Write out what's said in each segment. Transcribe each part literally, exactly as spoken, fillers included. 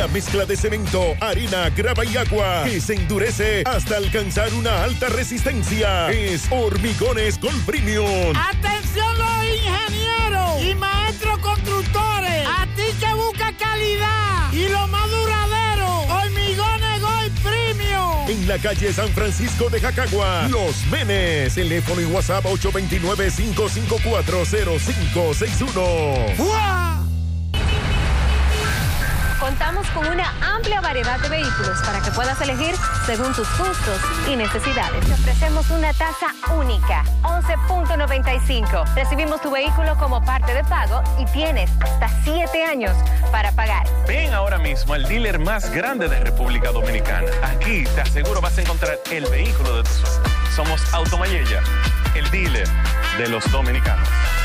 La mezcla de cemento, arena, grava y agua que se endurece hasta alcanzar una alta resistencia es Hormigones Gold Premium. ¡Atención los ingenieros y maestros constructores! ¡A ti que busca calidad y lo más duradero! ¡Hormigones Gold Premium! En la calle San Francisco de Jacagua, Los Menes. Teléfono y WhatsApp ocho dos nueve, cinco cinco cuatro, cero cinco seis uno. ¡Fua! Contamos con una amplia variedad de vehículos para que puedas elegir según tus gustos y necesidades. Te ofrecemos una tasa única, once punto noventa y cinco. Recibimos tu vehículo como parte de pago y tienes hasta siete años para pagar. Ven ahora mismo al dealer más grande de República Dominicana. Aquí te aseguro vas a encontrar el vehículo de tus sueños. Somos Automayella, el dealer de los dominicanos.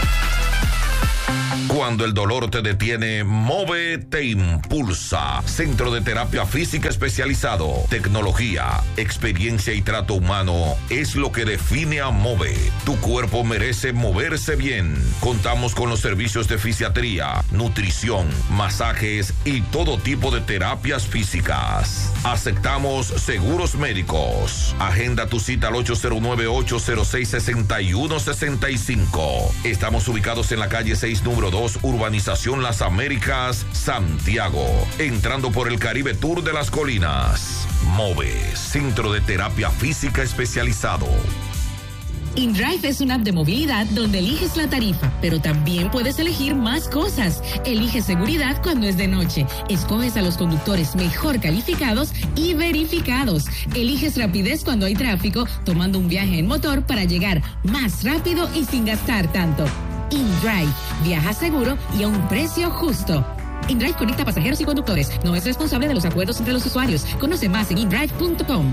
Cuando el dolor te detiene, Move te impulsa. Centro de Terapia Física Especializado. Tecnología, experiencia y trato humano es lo que define a Move. Tu cuerpo merece moverse bien. Contamos con los servicios de fisiatría, nutrición, masajes y todo tipo de terapias físicas. Aceptamos seguros médicos. Agenda tu cita al ocho cero nueve, ocho cero seis, seis uno seis cinco. Estamos ubicados en la calle seis, número dos, Urbanización Las Américas, Santiago. Entrando por el Caribe Tour de las Colinas. Move, Centro de Terapia Física Especializado. InDrive es una app de movilidad donde eliges la tarifa, pero también puedes elegir más cosas. Elige seguridad cuando es de noche. Escoges a los conductores mejor calificados y verificados. Eliges rapidez cuando hay tráfico, tomando un viaje en motor para llegar más rápido y sin gastar tanto. InDrive. Viaja seguro y a un precio justo. InDrive conecta pasajeros y conductores. No es responsable de los acuerdos entre los usuarios. Conoce más en indrive punto com.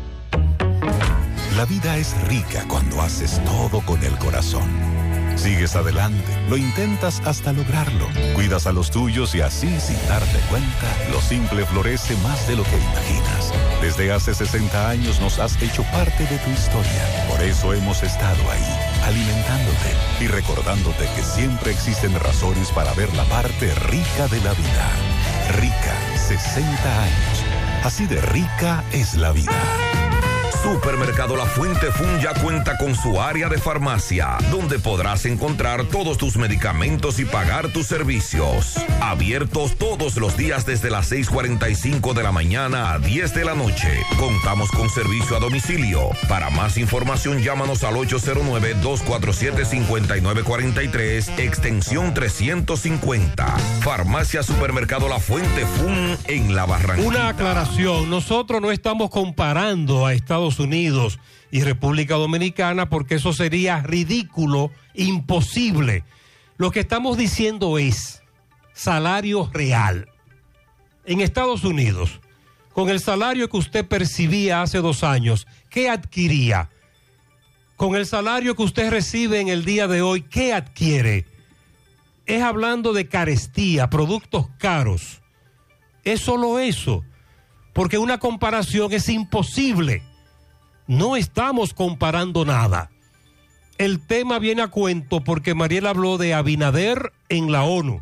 La vida es rica cuando haces todo con el corazón. Sigues adelante, lo intentas hasta lograrlo. Cuidas a los tuyos y así, sin darte cuenta, lo simple florece más de lo que imaginas. Desde hace sesenta años nos has hecho parte de tu historia. Por eso hemos estado ahí, alimentándote y recordándote que siempre existen razones para ver la parte rica de la vida. Rica, sesenta años. Así de rica es la vida. Supermercado La Fuente Fun ya cuenta con su área de farmacia, donde podrás encontrar todos tus medicamentos y pagar tus servicios. Abiertos todos los días desde las seis cuarenta y cinco de la mañana a diez de la noche. Contamos con servicio a domicilio. Para más información, llámanos al ocho cero nueve, dos cuatro siete, cinco nueve cuatro tres, extensión trescientos cincuenta. Farmacia Supermercado La Fuente Fun en La Barranquita. Una aclaración, nosotros no estamos comparando a Estados Unidos y República Dominicana porque eso sería ridículo, imposible. Lo que estamos diciendo es salario real. En Estados Unidos, con el salario que usted percibía hace dos años, ¿qué adquiría? Con el salario que usted recibe en el día de hoy, ¿qué adquiere? Es hablando de carestía, productos caros. Es solo eso, porque una comparación es imposible. No estamos comparando nada. El tema viene a cuento porque Mariel habló de Abinader en la ONU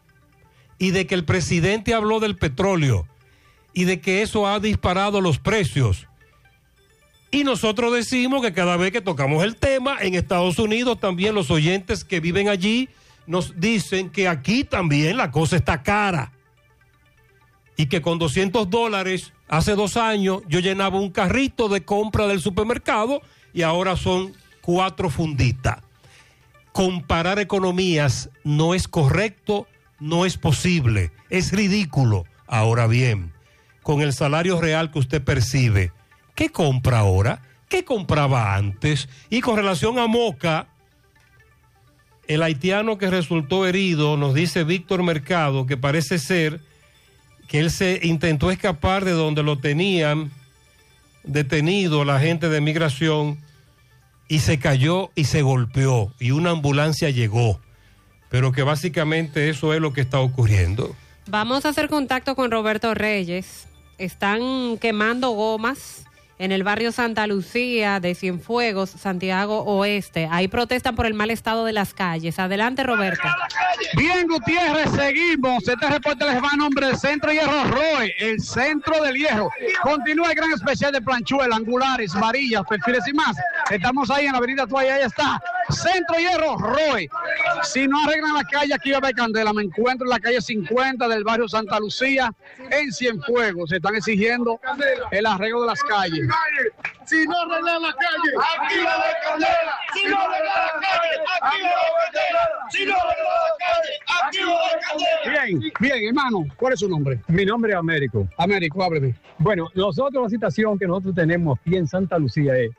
y de que el presidente habló del petróleo y de que eso ha disparado los precios. Y nosotros decimos que cada vez que tocamos el tema, en Estados Unidos también los oyentes que viven allí nos dicen que aquí también la cosa está cara. Y que con doscientos dólares, hace dos años, yo llenaba un carrito de compra del supermercado y ahora son cuatro funditas. Comparar economías no es correcto, no es posible, es ridículo. Ahora bien, con el salario real que usted percibe, ¿qué compra ahora? ¿Qué compraba antes? Y con relación a Moca, el haitiano que resultó herido, nos dice Víctor Mercado, que parece ser que él se intentó escapar de donde lo tenían detenido la gente de migración y se cayó y se golpeó y una ambulancia llegó, pero que básicamente eso es lo que está ocurriendo. Vamos a hacer contacto con Roberto Reyes. Están quemando gomas en el barrio Santa Lucía de Cienfuegos, Santiago Oeste. Ahí protestan por el mal estado de las calles. Adelante, Roberto. Bien, Gutiérrez, seguimos. Este reporte les va a nombre del Centro Hierro Roy, el centro del hierro. Continúa el gran especial de planchuelas, angulares, varillas, perfiles y más. Estamos ahí en la avenida Tuaya, ahí está. Centro Hierro Roy. Si no arreglan la calle, aquí va a haber candela. Me encuentro en la calle cincuenta del barrio Santa Lucía, en Cienfuegos. Se están exigiendo el arreglo de las calles. Si no arreglan la calle, aquí va a haber candela. Si no arreglan la calle, aquí va a haber candela. Si no arreglan la calle, aquí va a haber candela. Bien, bien, hermano. ¿Cuál es su nombre? Mi nombre es Américo. Américo, hábleme. Bueno, nosotros la situación que nosotros tenemos aquí en Santa Lucía es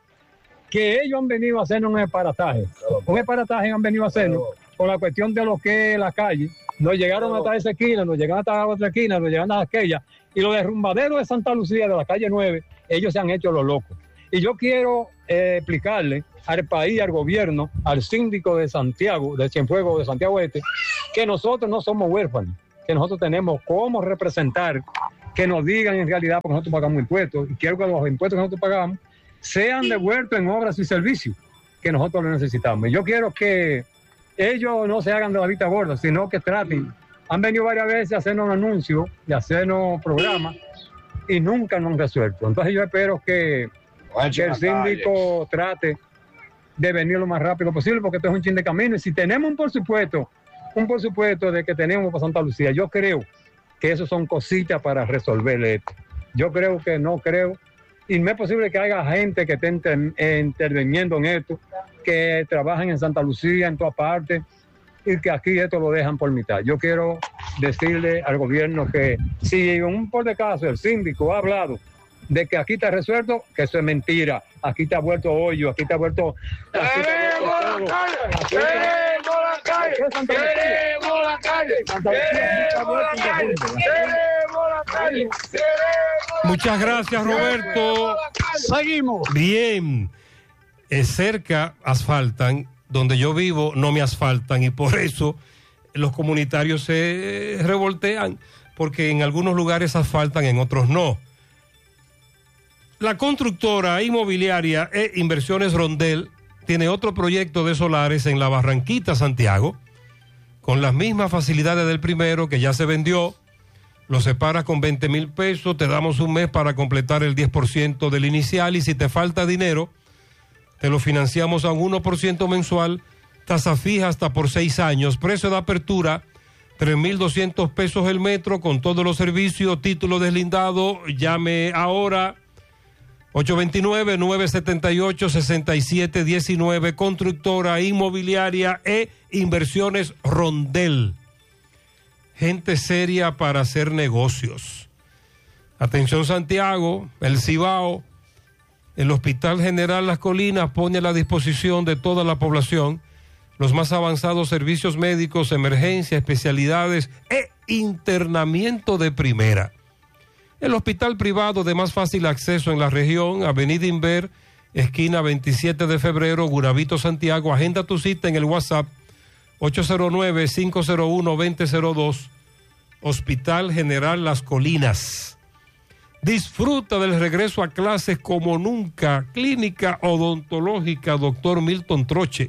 que ellos han venido a hacernos un esparataje. Un esparataje han venido a hacernos por la cuestión de lo que es la calle. Nos llegaron hasta esa esquina, nos llegaron hasta la otra esquina, nos llegaron hasta aquella. Y los derrumbaderos de Santa Lucía, de la calle nueve, ellos se han hecho los locos. Y yo quiero eh, explicarle al país, al gobierno, al síndico de Santiago, de Cienfuegos, de Santiago Este, que nosotros no somos huérfanos, que nosotros tenemos cómo representar, que nos digan en realidad, porque nosotros pagamos impuestos, y quiero que los impuestos que nosotros pagamos sean devueltos en obras y servicios que nosotros necesitamos. Y yo quiero que ellos no se hagan de la vista gorda, sino que traten. Han venido varias veces a hacernos anuncios y a hacernos programas y nunca nos han resuelto. Entonces yo espero que, que el síndico trate de venir lo más rápido posible, porque esto es un chin de camino. Y si tenemos un por supuesto, un por supuesto de que tenemos para Santa Lucía, yo creo que eso son cositas para resolver esto. Yo creo que no creo. Y no es posible que haya gente que esté inter, eh, interviniendo en esto, que trabajen en Santa Lucía, en todas partes, y que aquí esto lo dejan por mitad. Yo quiero decirle al gobierno que si un por de caso el síndico ha hablado de que aquí está resuelto, que eso es mentira. Aquí está vuelto hoyo, aquí está vuelto... ¡Queremos la calle! ¡Queremos la calle! ¡Queremos la calle! ¡Queremos la calle! ¡Queremos la calle! Muchas gracias, Roberto. Seguimos. Bien. Es cerca, asfaltan. Donde yo vivo no me asfaltan y por eso los comunitarios se revoltean, porque en algunos lugares asfaltan, en otros no. La constructora inmobiliaria e Inversiones Rondel tiene otro proyecto de solares en la Barranquita, Santiago, con las mismas facilidades del primero que ya se vendió. Lo separas con veinte mil pesos, te damos un mes para completar el diez por ciento del inicial y si te falta dinero, te lo financiamos a un uno por ciento mensual, tasa fija hasta por seis años, precio de apertura tres mil doscientos pesos el metro con todos los servicios, título deslindado. Llame ahora ocho dos nueve, nueve siete ocho, seis siete uno nueve, constructora inmobiliaria e Inversiones Rondel. Gente seria para hacer negocios. Atención Santiago, el Cibao, el Hospital General Las Colinas pone a la disposición de toda la población los más avanzados servicios médicos, emergencia, especialidades e internamiento de primera. El hospital privado de más fácil acceso en la región, Avenida Inver, esquina veintisiete de febrero, Guravito, Santiago. Agenda tu cita en el WhatsApp ocho cero nueve, cinco cero uno, dos cero cero dos, Hospital General Las Colinas. Disfruta del regreso a clases como nunca. Clínica Odontológica Doctor Milton Troche.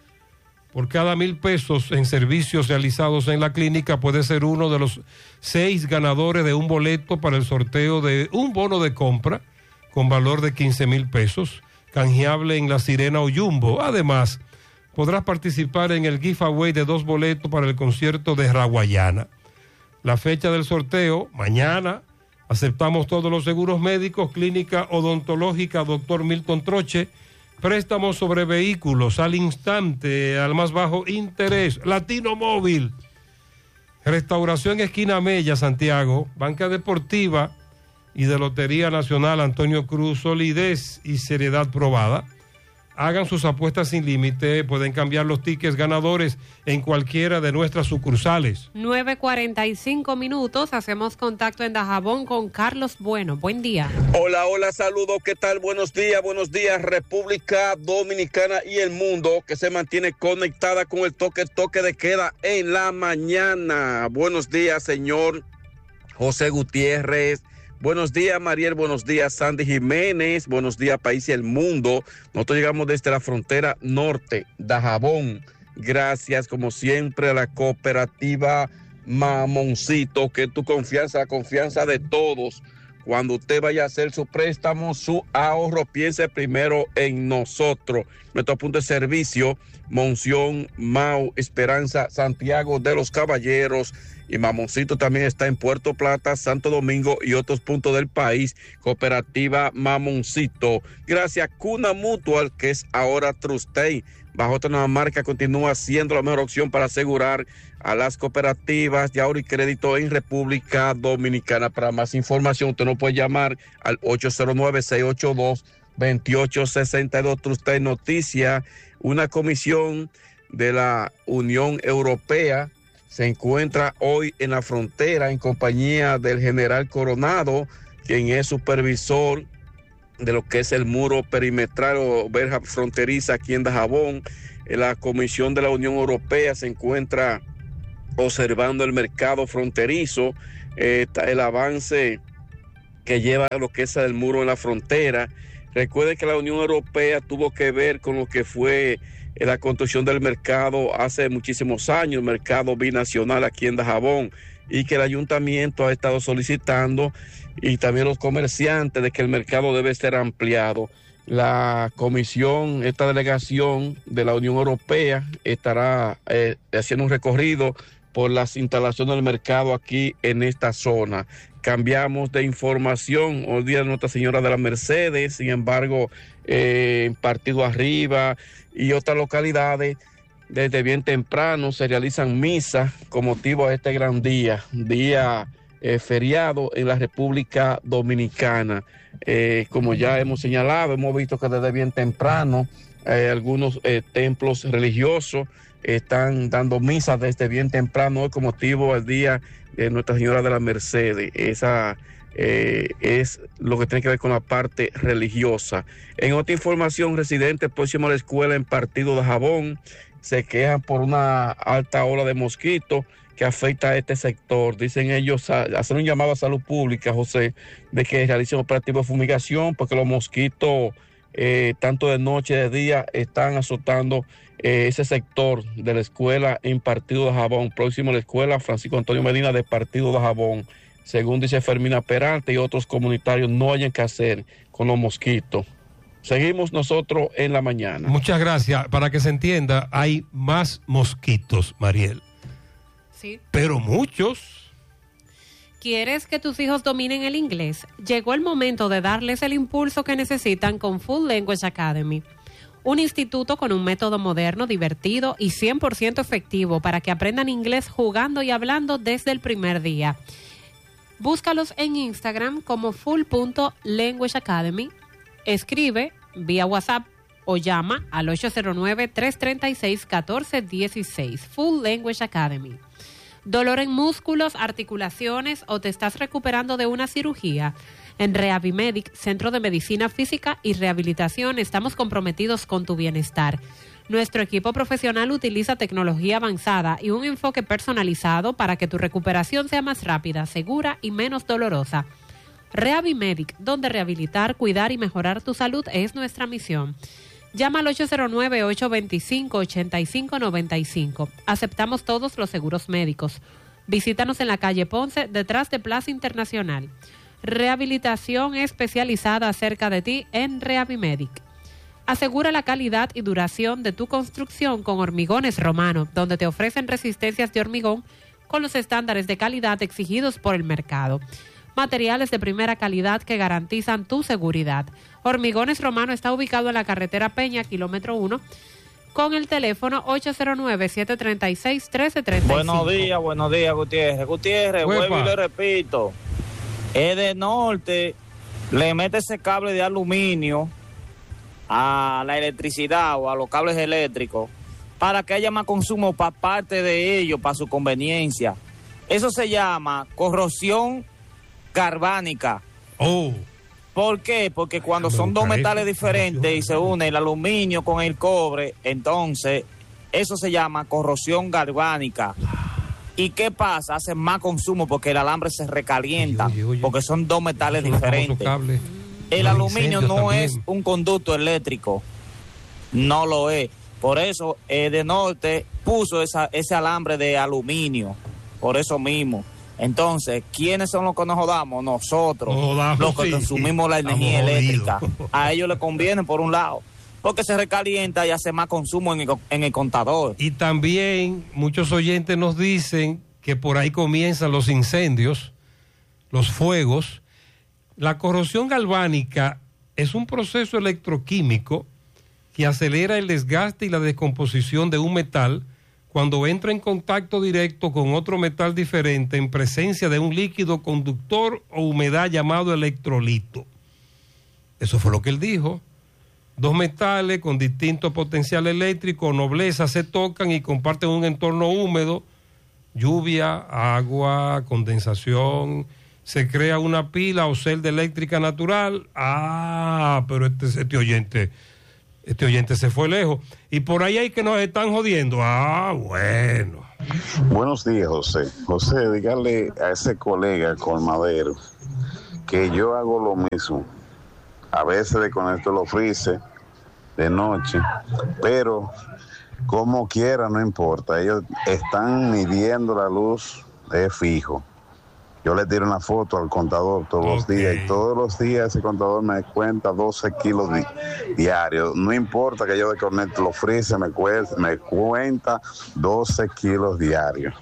Por cada mil pesos en servicios realizados en la clínica puede ser uno de los seis ganadores de un boleto para el sorteo de un bono de compra con valor de quince mil pesos, canjeable en La Sirena o Jumbo. Además, podrás participar en el giveaway de dos boletos para el concierto de Raguayana. La fecha del sorteo, mañana. Aceptamos todos los seguros médicos. Clínica Odontológica Doctor Milton Troche. Préstamos sobre vehículos al instante, al más bajo interés. Latino Móvil. Restauración Esquina Mella, Santiago. Banca Deportiva y de Lotería Nacional Antonio Cruz. Solidez y seriedad probada. Hagan sus apuestas sin límite. Pueden cambiar los tickets ganadores en cualquiera de nuestras sucursales. nueve cuarenta y cinco minutos. Hacemos contacto en Dajabón con Carlos Bueno. Buen día. Hola, hola, saludos. ¿Qué tal? Buenos días, buenos días, República Dominicana y el mundo que se mantiene conectada con el toque, toque de queda en la mañana. Buenos días, señor José Gutiérrez. Buenos días, Mariel. Buenos días, Sandy Jiménez. Buenos días, país y el mundo. Nosotros llegamos desde la frontera norte, Dajabón. Gracias, como siempre, a la cooperativa Mamoncito, que tu confianza, la confianza de todos. Cuando usted vaya a hacer su préstamo, su ahorro, piense primero en nosotros. Nuestro punto de servicio, Monción, Mau, Esperanza, Santiago de los Caballeros. Y Mamoncito también está en Puerto Plata, Santo Domingo y otros puntos del país. Cooperativa Mamoncito. Gracias, Cuna Mutual, que es ahora Trustey. Bajo otra nueva marca, continúa siendo la mejor opción para asegurar a las cooperativas de ahorro y crédito en República Dominicana. Para más información, usted nos puede llamar al ocho cero nueve, seis ocho dos, dos ocho seis dos. Trustey Noticia, una comisión de la Unión Europea se encuentra hoy en la frontera en compañía del general Coronado, quien es supervisor de lo que es el muro perimetral o verja fronteriza aquí en Dajabón. La Comisión de la Unión Europea se encuentra observando el mercado fronterizo, eh, el avance que lleva lo que es el muro en la frontera. Recuerden que la Unión Europea tuvo que ver con lo que fue la construcción del mercado hace muchísimos años, el mercado binacional aquí en Dajabón, y que el ayuntamiento ha estado solicitando, y también los comerciantes, de que el mercado debe ser ampliado. La comisión, esta delegación de la Unión Europea estará eh, haciendo un recorrido por las instalaciones del mercado aquí en esta zona. Cambiamos de información, hoy día Nuestra Señora de la Mercedes, sin embargo, eh, en Partido Arriba y otras localidades, desde bien temprano se realizan misas con motivo a este gran día, día eh, feriado en la República Dominicana. Eh, como ya hemos señalado, hemos visto que desde bien temprano eh, algunos eh, templos religiosos están dando misas desde bien temprano hoy con motivo al día de Nuestra Señora de la Mercedes. Esa eh, es lo que tiene que ver con la parte religiosa. En otra información, residentes próximos a la escuela en Partido Dajabón se quejan por una alta ola de mosquitos que afecta a este sector. Dicen ellos, hacer un llamado a salud pública, José, de que realicen operativos de fumigación, porque los mosquitos, eh, tanto de noche y de día, están azotando eh, ese sector de la escuela en Partido Dajabón, próximo a la escuela Francisco Antonio Medina de Partido Dajabón. Según dice Fermina Peralta y otros comunitarios, no hayan que hacer con los mosquitos. Seguimos nosotros en la mañana. Muchas gracias. Para que se entienda, hay más mosquitos, Mariel. Sí. Pero muchos. ¿Quieres que tus hijos dominen el inglés? Llegó el momento de darles el impulso que necesitan con Full Language Academy. Un instituto con un método moderno, divertido y cien por ciento efectivo para que aprendan inglés jugando y hablando desde el primer día. Búscalos en Instagram como full punto language academy. Escribe vía WhatsApp o llama al ocho cero nueve, tres tres seis, uno cuatro uno seis. Full Language Academy. ¿Dolor en músculos, articulaciones o te estás recuperando de una cirugía? En Rehabimedic, Centro de Medicina Física y Rehabilitación, estamos comprometidos con tu bienestar. Nuestro equipo profesional utiliza tecnología avanzada y un enfoque personalizado para que tu recuperación sea más rápida, segura y menos dolorosa. Rehabimedic, donde rehabilitar, cuidar y mejorar tu salud es nuestra misión. Llama al ocho cero nueve, ocho dos cinco, ocho cinco nueve cinco. Aceptamos todos los seguros médicos. Visítanos en la calle Ponce, detrás de Plaza Internacional. Rehabilitación especializada cerca de ti en Rehabimedic. Asegura la calidad y duración de tu construcción con Hormigones Romano, donde te ofrecen resistencias de hormigón con los estándares de calidad exigidos por el mercado. Materiales de primera calidad que garantizan tu seguridad. Hormigones Romano está ubicado en la carretera Peña, kilómetro uno, con el teléfono ocho cero nueve, siete tres seis, uno tres tres cinco. Buenos días, buenos días, Gutiérrez. Gutiérrez, vuelvo y le repito. Es de norte, le mete ese cable de aluminio a la electricidad o a los cables eléctricos para que haya más consumo para parte de ellos, para su conveniencia. Eso se llama corrosión carbánica. Oh. ¿Por qué? Porque cuando son dos metales diferentes y se une el aluminio con el cobre, entonces eso se llama corrosión galvánica. ¿Y qué pasa? Hace más consumo porque el alambre se recalienta, oye, oye, oye. porque son dos metales diferentes. El Los aluminio no también. es un conducto eléctrico, no lo es. Por eso Edenorte puso esa, ese alambre de aluminio, por eso mismo. Entonces, ¿quiénes son los que nos jodamos? Nosotros, nos jodamos, los que sí. consumimos la energía Estamos eléctrica. Jodidos. A ellos les conviene por un lado, porque se recalienta y hace más consumo en el, en el contador. Y también muchos oyentes nos dicen que por ahí comienzan los incendios, los fuegos. La corrosión galvánica es un proceso electroquímico que acelera el desgaste y la descomposición de un metal cuando entra en contacto directo con otro metal diferente en presencia de un líquido conductor o humedad llamado electrolito. Eso fue lo que él dijo. Dos metales con distinto potencial eléctrico o nobleza se tocan y comparten un entorno húmedo, lluvia, agua, condensación, se crea una pila o celda eléctrica natural. Ah, pero este, este oyente... Este oyente se fue lejos. Y por ahí hay que nos están jodiendo. Ah, bueno. Buenos días, José. José, dígale a ese colega colmadero que yo hago lo mismo. A veces desconecto los freezer de noche, pero como quiera, no importa. Ellos están midiendo la luz de fijo. Yo le tiro una foto al contador todos okay. los días y todos los días ese contador me cuenta doce kilos di- diarios. No importa que yo desconecte los freezer, me, cuesta, me cuenta doce kilos diarios.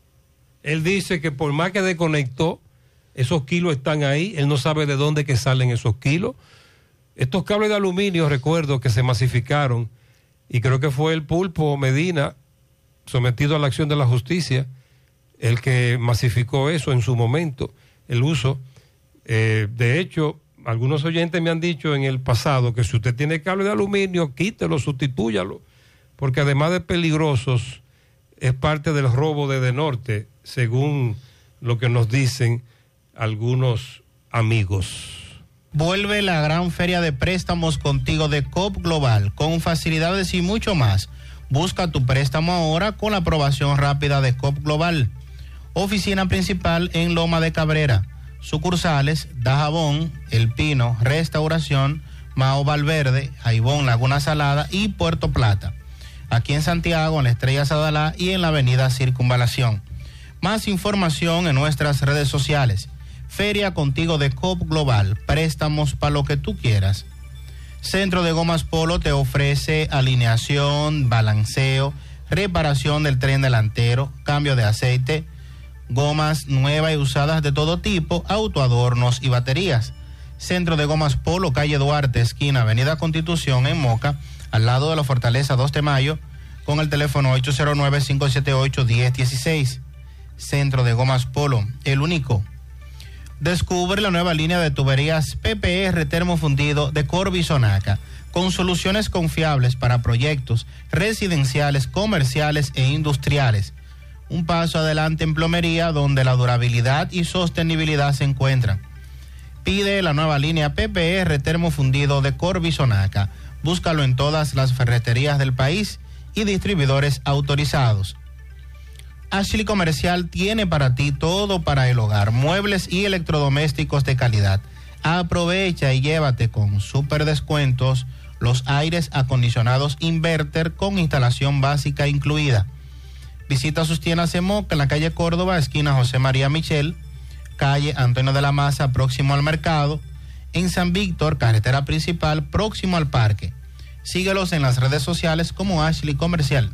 Él dice que por más que desconectó, esos kilos están ahí. Él no sabe de dónde que salen esos kilos. Estos cables de aluminio, recuerdo que se masificaron y creo que fue el Pulpo Medina, sometido a la acción de la justicia, el que masificó eso en su momento, el uso. Eh, de hecho, algunos oyentes me han dicho en el pasado que si usted tiene cable de aluminio, quítelo, sustitúyalo, porque además de peligrosos, es parte del robo de Edenorte, según lo que nos dicen algunos amigos. Vuelve la gran feria de préstamos contigo de Coop Global, con facilidades y mucho más. Busca tu préstamo ahora con la aprobación rápida de Coop Global. Oficina principal en Loma de Cabrera. Sucursales Dajabón, El Pino, Restauración, Mao Valverde, Jaibón, Laguna Salada y Puerto Plata. Aquí en Santiago, en la Estrella Sadalá y en la avenida Circunvalación. Más información en nuestras redes sociales. Feria contigo de Coop Global. Préstamos para lo que tú quieras. Centro de Gomas Polo te ofrece alineación, balanceo, reparación del tren delantero, cambio de aceite, gomas nuevas y usadas de todo tipo, autoadornos y baterías. Centro de Gomas Polo, calle Duarte, esquina Avenida Constitución, en Moca, al lado de la Fortaleza dos de Mayo, con el teléfono ocho cero nueve, cinco siete ocho, uno cero uno seis. Centro de Gomas Polo, el único. Descubre la nueva línea de tuberías P P R termofundido de Corby Sonaca, con soluciones confiables para proyectos residenciales, comerciales e industriales. Un paso adelante en plomería, donde la durabilidad y sostenibilidad se encuentran. Pide la nueva línea P P R termofundido de Corby Sonaca. Búscalo en todas las ferreterías del país y distribuidores autorizados. Ashley Comercial tiene para ti todo para el hogar, muebles y electrodomésticos de calidad. Aprovecha y llévate con super descuentos los aires acondicionados Inverter con instalación básica incluida. Visita sus tiendas en Moca, en la calle Córdoba, esquina José María Michel, calle Antonio de la Maza, próximo al mercado, en San Víctor, carretera principal, próximo al parque. Síguelos en las redes sociales como Ashley Comercial.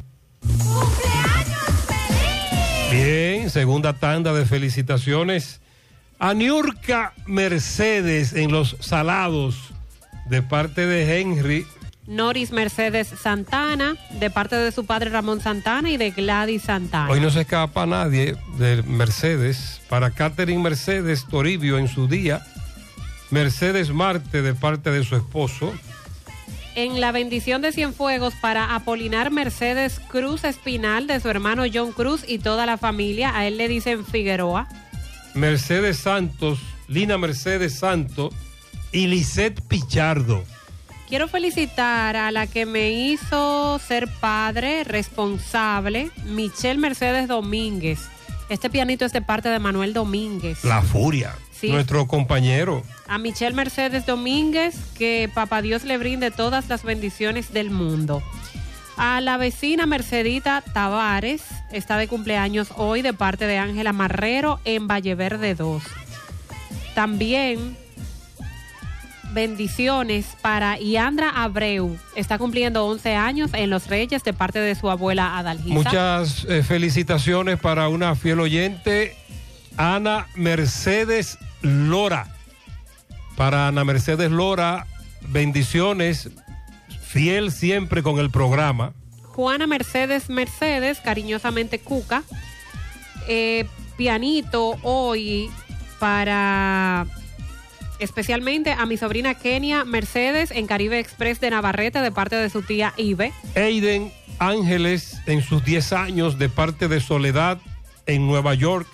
Bien, segunda tanda de felicitaciones a Niurka Mercedes en Los Salados, de parte de Henry. Noris Mercedes Santana, de parte de su padre Ramón Santana y de Gladys Santana. Hoy no se escapa nadie de Mercedes. Para Catherine Mercedes Toribio en su día. Mercedes Marte, de parte de su esposo. En la bendición de Cienfuegos, para Apolinar Mercedes Cruz Espinal, de su hermano John Cruz y toda la familia. A él le dicen Figueroa. Mercedes Santos, Lina Mercedes Santos y Lisette Pichardo. Quiero felicitar a la que me hizo ser padre responsable, Michelle Mercedes Domínguez, Este pianito es de parte de Manuel Domínguez. La Furia, sí. Nuestro compañero. A Michelle Mercedes Domínguez, que papá Dios le brinde todas las bendiciones del mundo. A la vecina Mercedita Tavares, está de cumpleaños hoy de parte de Ángela Marrero en Valleverde dos. También bendiciones para Iandra Abreu, está cumpliendo once años en Los Reyes de parte de su abuela Adalgisa. Muchas eh, felicitaciones para una fiel oyente, Ana Mercedes Lora. Para Ana Mercedes Lora, bendiciones, fiel siempre con el programa. Juana Mercedes Mercedes, cariñosamente Cuca, eh, pianito hoy para especialmente a mi sobrina Kenia Mercedes en Caribe Express de Navarrete de parte de su tía Ibe. Eiden Ángeles en sus diez años de parte de Soledad en Nueva York.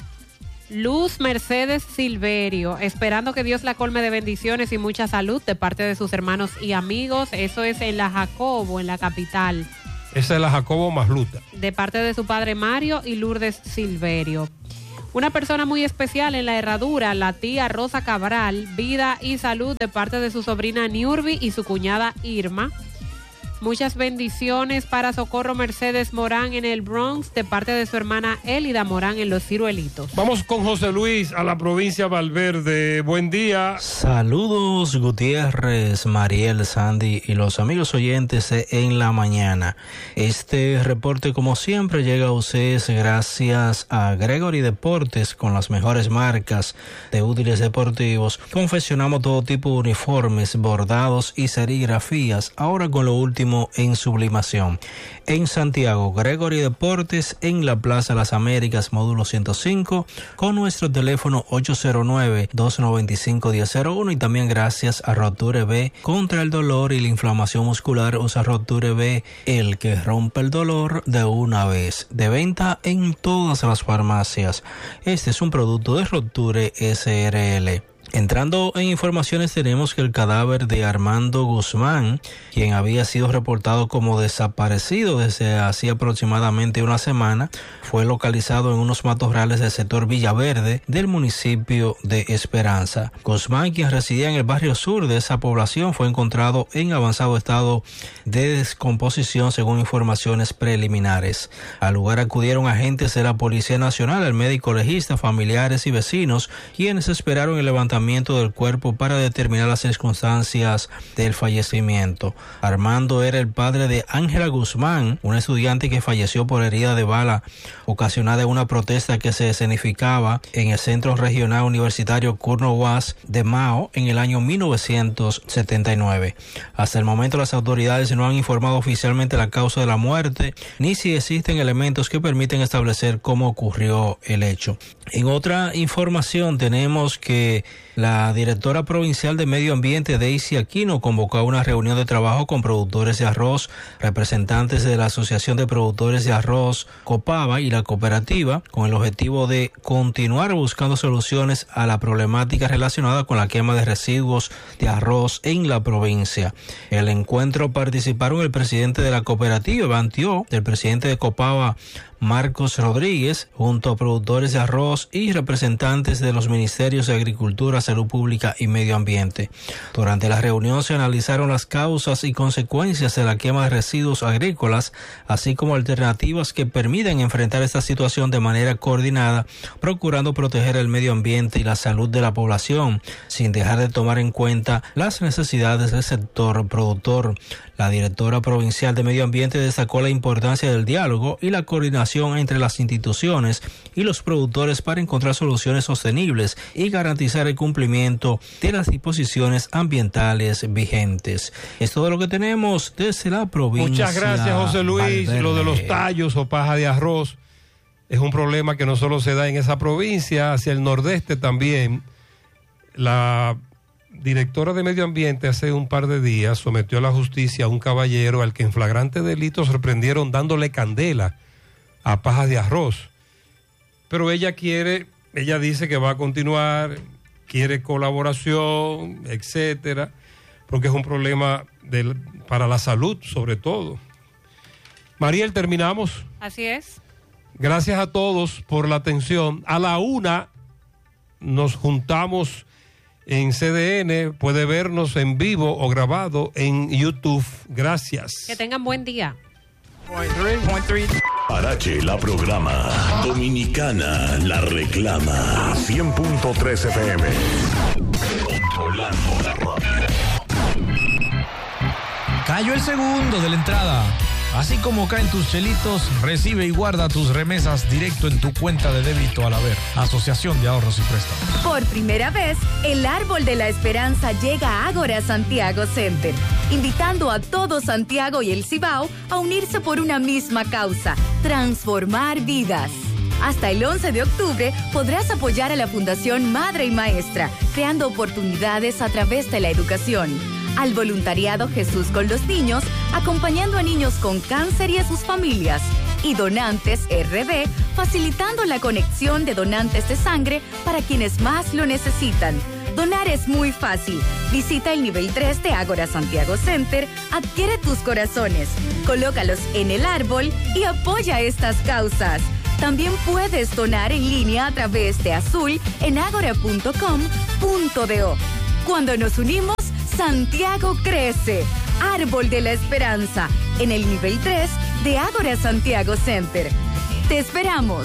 Luz Mercedes Silverio, esperando que Dios la colme de bendiciones y mucha salud de parte de sus hermanos y amigos. Eso es en la Jacobo, en la capital. Esa es la Jacobo Masluta. De parte de su padre Mario y Lourdes Silverio. Una persona muy especial en la Herradura, la tía Rosa Cabral, vida y salud de parte de su sobrina Niurbi y su cuñada Irma. Muchas bendiciones para Socorro Mercedes Morán en el Bronx de parte de su hermana Élida Morán en Los Ciruelitos. Vamos con José Luis a la provincia Valverde. Buen día. Saludos Gutiérrez, Mariel, Sandy y los amigos oyentes de En la Mañana. Este reporte como siempre llega a ustedes gracias a Gregory Deportes con las mejores marcas de útiles deportivos. Confeccionamos todo tipo de uniformes, bordados y serigrafías, ahora con lo último en sublimación. En Santiago, Gregory Deportes en la Plaza Las Américas, módulo ciento cinco, con nuestro teléfono ocho cero nueve, dos nueve cinco, uno cero cero uno y también gracias a Roture B contra el dolor y la inflamación muscular. Usa Roture B, el que rompe el dolor de una vez. De venta en todas las farmacias. Este es un producto de Roture S R L. Entrando en informaciones, tenemos que el cadáver de Armando Guzmán, quien había sido reportado como desaparecido desde hacía aproximadamente una semana, fue localizado en unos matorrales del sector Villaverde del municipio de Esperanza. Guzmán, quien residía en el barrio sur de esa población, fue encontrado en avanzado estado de descomposición según informaciones preliminares. Al lugar acudieron agentes de la Policía Nacional, el médico legista, familiares y vecinos, quienes esperaron el levantamiento del cuerpo para determinar las circunstancias del fallecimiento. Armando era el padre de Ángela Guzmán, una estudiante que falleció por herida de bala ocasionada en una protesta que se escenificaba en el Centro Regional Universitario Curno Guas de Mao en el año mil novecientos setenta y nueve. Hasta el momento las autoridades no han informado oficialmente la causa de la muerte ni si existen elementos que permiten establecer cómo ocurrió el hecho. En otra información tenemos que la directora provincial de Medio Ambiente, Daisy Aquino, convocó a una reunión de trabajo con productores de arroz, representantes de la Asociación de Productores de Arroz, Copava, y la cooperativa, con el objetivo de continuar buscando soluciones a la problemática relacionada con la quema de residuos de arroz en la provincia. En el encuentro participaron el presidente de la cooperativa, Bantió, el presidente de Copava, Marcos Rodríguez, junto a productores de arroz y representantes de los ministerios de Agricultura, Salud Pública y Medio Ambiente. Durante la reunión se analizaron las causas y consecuencias de la quema de residuos agrícolas, así como alternativas que permiten enfrentar esta situación de manera coordinada, procurando proteger el medio ambiente y la salud de la población, sin dejar de tomar en cuenta las necesidades del sector productor. La directora provincial de Medio Ambiente destacó la importancia del diálogo y la coordinación entre las instituciones y los productores para encontrar soluciones sostenibles y garantizar el cumplimiento de las disposiciones ambientales vigentes. Es todo lo que tenemos desde la provincia. Muchas gracias, José Luis. Valverde. Lo de los tallos o paja de arroz es un problema que no solo se da en esa provincia, hacia el nordeste también. La directora de Medio Ambiente hace un par de días sometió a la justicia a un caballero al que en flagrante delito sorprendieron dándole candela a pajas de arroz. Pero ella quiere, ella dice que va a continuar, quiere colaboración, etcétera, porque es un problema de, para la salud sobre todo. Mariel, terminamos. Así es. Gracias a todos por la atención. A la una nos juntamos en C D N. Puede vernos en vivo o grabado en YouTube. Gracias. Que tengan buen día. Parache la programa. Dominicana la reclama. cien punto tres F M. Controlando la radio. Cayó el segundo de la entrada. Así como caen tus chelitos, recibe y guarda tus remesas directo en tu cuenta de débito al haber. Asociación de Ahorros y Préstamos. Por primera vez, el Árbol de la Esperanza llega a Ágora Santiago Center, invitando a todo Santiago y el Cibao a unirse por una misma causa: transformar vidas. Hasta el once de octubre podrás apoyar a la Fundación Madre y Maestra, creando oportunidades a través de la educación. Al voluntariado Jesús con los Niños, acompañando a niños con cáncer y a sus familias. Y Donantes R D, facilitando la conexión de donantes de sangre para quienes más lo necesitan. Donar es muy fácil. Visita el nivel tres de Ágora Santiago Center, adquiere tus corazones, colócalos en el árbol y apoya estas causas. También puedes donar en línea a través de Azul en agora punto com punto do. Cuando nos unimos, Santiago crece. Árbol de la Esperanza, en el nivel tres de Ágora Santiago Center. Te esperamos.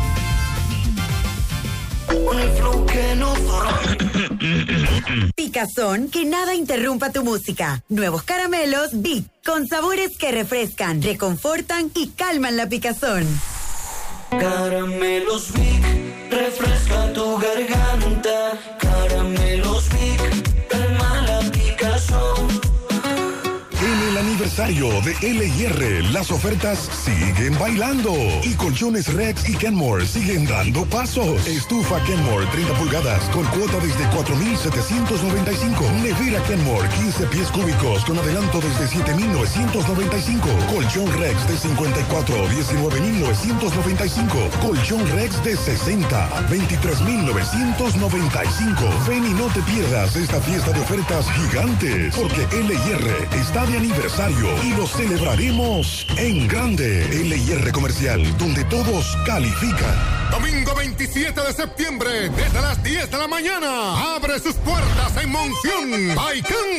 Picazón, que nada interrumpa tu música. Nuevos caramelos Vic, con sabores que refrescan, reconfortan y calman la picazón. Caramelos Vic, refresca tu garganta. Caramelos Vic, calma la picazón. En el aniversario de L y R, las ofertas siguen bailando. Y colchones Rex y Kenmore siguen dando pasos. Estufa Kenmore treinta pulgadas con cuota desde cuatro mil setecientos noventa y cinco. Nevera Kenmore quince pies cúbicos con adelanto desde siete mil novecientos noventa y cinco. Colchón Rex de cincuenta y cuatro, diecinueve mil novecientos noventa y cinco. Colchón Rex de sesenta, veintitrés mil novecientos noventa y cinco. Ven y no te pierdas esta fiesta de ofertas gigantes, porque L y R está de aniversario y lo celebraremos en grande. L y R Comercial, donde todos califican. Domingo veintisiete de septiembre, desde las diez de la mañana, abre sus puertas en Monción. Baikán